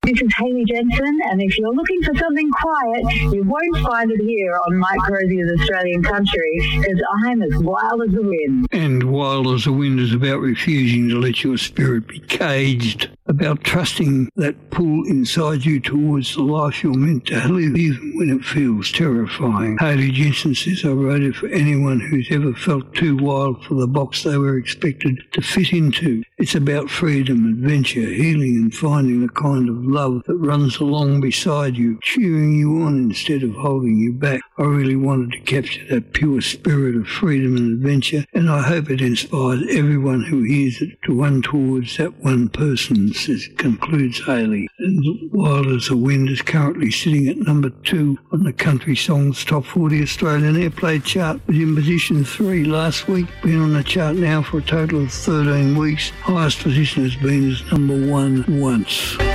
This is Hayley Jensen, and if you're looking for something quiet, you won't find it here on Mike Crosier's Australian Country, because I'm as wild as the wind. And Wild as the Wind is about refusing to let your spirit be caged, about trusting that pull inside you towards the life you're meant to live, even when it feels terrifying. Hayley Jensen says, I wrote it for anyone who's ever felt too wild for the box they were expected to fit into. It's about freedom, adventure, healing and finding the kind of love that runs along beside you, cheering you on instead of holding you back. I really wanted to capture that pure spirit of freedom and adventure, and I hope it inspires everyone who hears it to run towards that one person, concludes Hayley. And Wild as the Wind is currently sitting at number 2 on the Country Songs Top 40 Australian Airplay chart, was in position 3 last week, been on the chart now for a total of 13 weeks. Highest position has been as number 1 once.